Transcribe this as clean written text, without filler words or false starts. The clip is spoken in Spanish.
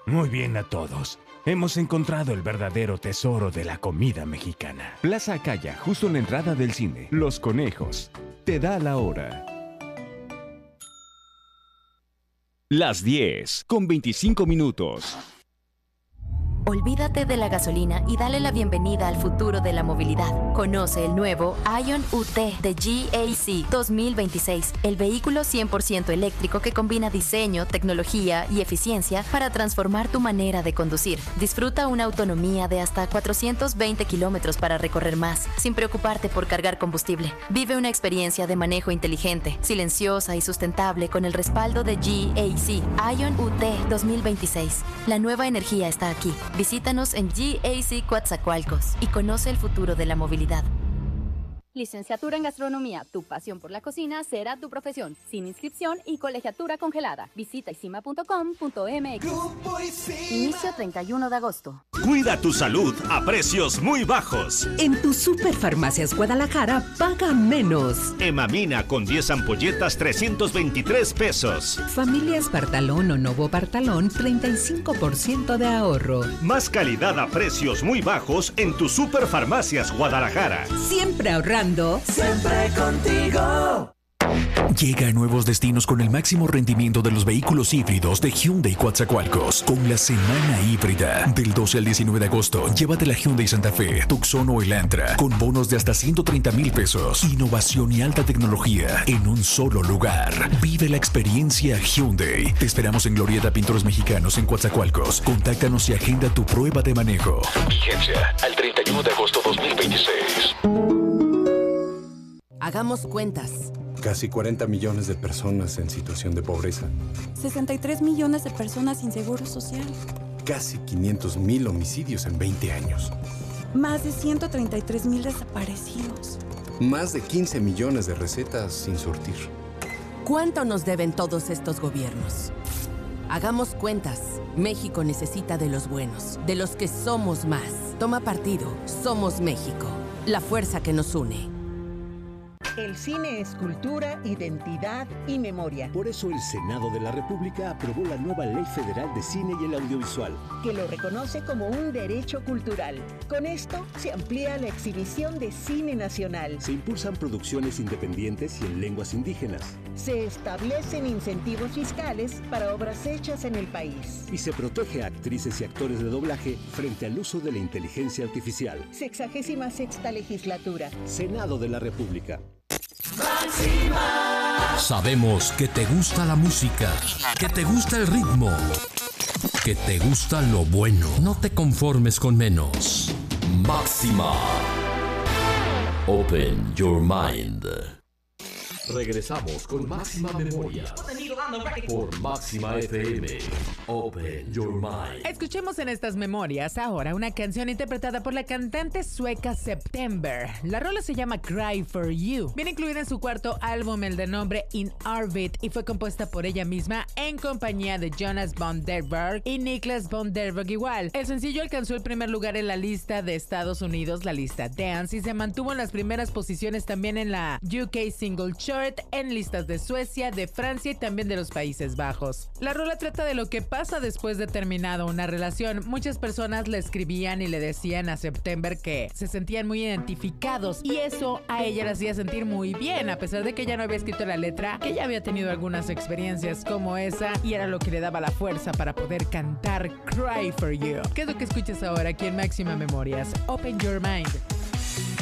Muy bien a todos. Hemos encontrado el verdadero tesoro de la comida mexicana. Plaza Acaya, justo en la entrada del cine. Los Conejos. Te da la hora. Las 10:25. Olvídate de la gasolina y dale la bienvenida al futuro de la movilidad. Conoce el nuevo Ion UT de GAC 2026, el vehículo 100% eléctrico que combina diseño, tecnología y eficiencia para transformar tu manera de conducir. Disfruta una autonomía de hasta 420 kilómetros para recorrer más, sin preocuparte por cargar combustible. Vive una experiencia de manejo inteligente, silenciosa y sustentable con el respaldo de GAC. Ion UT 2026. La nueva energía está aquí. Visítanos en GAC Coatzacoalcos y conoce el futuro de la movilidad. Licenciatura en Gastronomía, tu pasión por la cocina será tu profesión, sin inscripción y colegiatura congelada. Visita isima.com.mx. Inicio 31 de agosto. Cuida tu salud a precios muy bajos. En tu Superfarmacias Guadalajara, paga menos. Emamina con 10 ampolletas, 323 pesos. Familias Bartalón o Novo Bartalón, 35% de ahorro. Más calidad a precios muy bajos en tu Superfarmacias Guadalajara. Siempre ahorrando. Siempre contigo. Llega a nuevos destinos con el máximo rendimiento de los vehículos híbridos de Hyundai Coatzacoalcos. Con la semana híbrida del 12 al 19 de agosto, llévate la Hyundai Santa Fe, Tucson o Elantra con bonos de hasta 130,000 pesos. Innovación y alta tecnología en un solo lugar. Vive la experiencia Hyundai. Te esperamos en Glorieta Pintores Mexicanos en Coatzacoalcos. Contáctanos y agenda tu prueba de manejo. Vigencia al 31 de agosto 2026. Hagamos cuentas. Casi 40 millones de personas en situación de pobreza. 63 millones de personas sin seguro social. Casi 500,000 homicidios en 20 años. Más de 133,000 desaparecidos. Más de 15 millones de recetas sin surtir. ¿Cuánto nos deben todos estos gobiernos? Hagamos cuentas. México necesita de los buenos, de los que somos más. Toma partido. Somos México. La fuerza que nos une. El cine es cultura, identidad y memoria. Por eso el Senado de la República aprobó la nueva Ley Federal de Cine y el Audiovisual, que lo reconoce como un derecho cultural. Con esto se amplía la exhibición de cine nacional. Se impulsan producciones independientes y en lenguas indígenas. Se establecen incentivos fiscales para obras hechas en el país. Y se protege a actrices y actores de doblaje frente al uso de la inteligencia artificial. 66ª legislatura. Senado de la República. Máxima. Sabemos que te gusta la música, que te gusta el ritmo, que te gusta lo bueno. No te conformes con menos. Máxima. Open your mind. Regresamos con Máxima Memoria por Máxima FM. Open your mind. Escuchemos en estas memorias ahora una canción interpretada por la cantante sueca September. La rola se llama Cry for You. Viene incluida en su cuarto álbum, el de nombre In Orbit, y fue compuesta por ella misma en compañía de Jonas von der Berg y Niklas von der Berg igual. El sencillo alcanzó el primer lugar en la lista de Estados Unidos, la lista Dance, y se mantuvo en las primeras posiciones también en la UK Single Chart, en listas de Suecia, de Francia y también de los Países Bajos. La rola trata de lo que pasa después de terminado una relación. Muchas personas le escribían y le decían a September que se sentían muy identificados, y eso a ella la hacía sentir muy bien, a pesar de que ella no había escrito la letra, que ella había tenido algunas experiencias como esa y era lo que le daba la fuerza para poder cantar Cry for You. ¿Qué es lo que escuchas ahora aquí en Máxima Memorias? Open Your Mind.